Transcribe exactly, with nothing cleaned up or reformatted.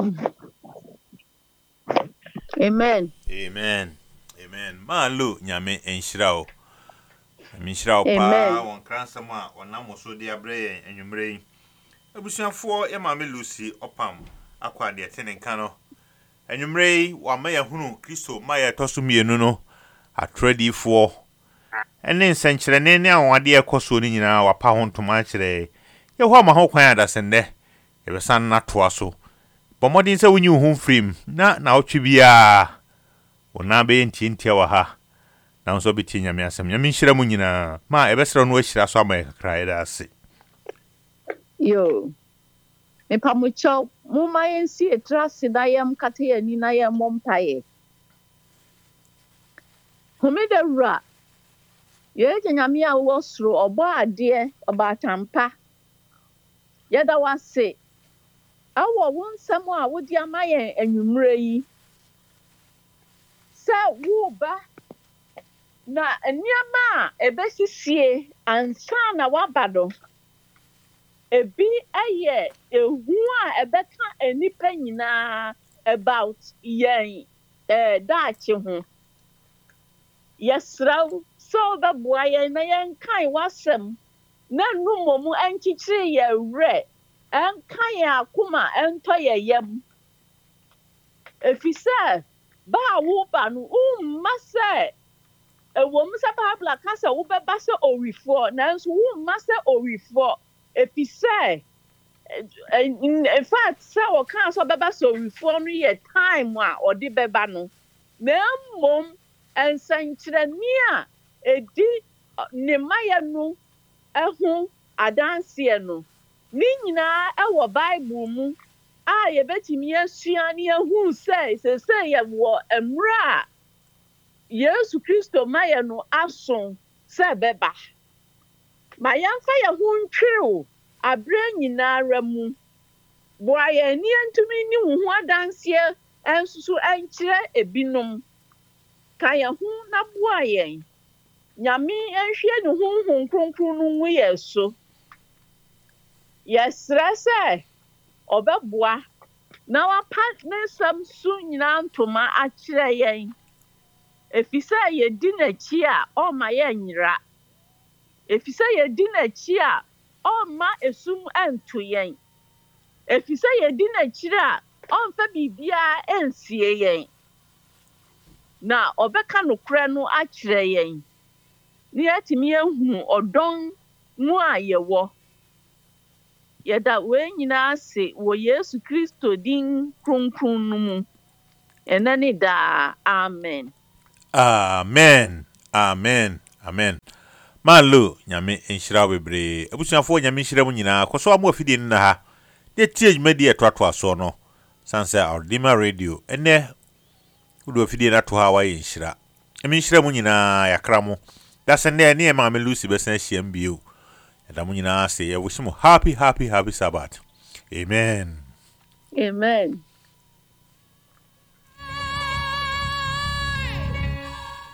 Amen. Amen. Amen. Malu nyame enhyirao. Enhyirao pa Amen. won kransama wonam so de abre enwumre yi. Abusuafo e ma me Lucy opam akwa de tene nka no. Enwumre yi wa ma ya hunu Kristo ma ya toso mienu no atradifo. Ene nsenkyerene ne awade ekoso ni nyina wa pa ho ntoma kyere. Ye ho ma ho kwan adasende. Ye besan na toa so. Pomodin se wunyi ho mfrim na na otwe bia. Wona be ntintia wa ha. Na nso biti nyame asem. Nyame nhyira mu nyina. Ma ebesra no ahyira so ama kakra eda ase. Yo. Me pamucho muma yensi etrasi da yam kate ya ni na yam mompaye. Homeda ra. Ye nyame a wo soro obo ade oba tampa. Yeda wase. Awo wonsam a wodi amaye enwumre yi. Se wo ba na nneema ebesisie ansa na wabado. Ebi eye ehu a ebeka enipa nyina about yen eh daachi ho. Yesraw so be boa yen na yen kan wasem na numomu enkichiri ye re enkan ya akuma ento ye yem. Efise ba wo ba no umma se ewom se Bible ka se wo beba se orifo nanso umma se orifo efise in fact se wo kan so beba se orifo no ye time a odi beba no na mom ensankyerani a edi ne maye no ehu adanse no ni nyina e wo Bible mu a ye betimi asua ne ehu se se se ye wo emra Yesu Kristo maye no ason se beba ma yamfa ye hu ntwew abre nyina ramu boa ye ni antumi ni hu adanse ensusu enkyere ebinom ka ye hu na boa ye nyame enhwe ne hu hu kronkron no nwu ye so yesra se obeboa na wa partner samsu nyina ntoma akire yen efisa ye di nachi a o ma ye nyira efisa ye di nachi a o ma esum anto yen efisa ye di nachi a o mfa bibia ensie yen na obeka nokre no akire yen ni atimi ehu odon mu a ye wo yeda we nyina ase wo Yesu Kristo din kronkron no mu enani da amen. Amen. Amen. Amen. Malu nyame enhyira bebre. Abusuafo nyame enhyira mu nyina. Koso amu afidi nna ha. De tie dwumadi etoato aso no. Sanse Ordima Radio. Ene udo afidi na to ha wa enhyira. Nyame enhyira mu nyina yakra mu. Da sende ne ma me Lucy besen hyiam bio. Da mu nyina say, I wish you happy, happy, happy Sabbath. Amen. Amen.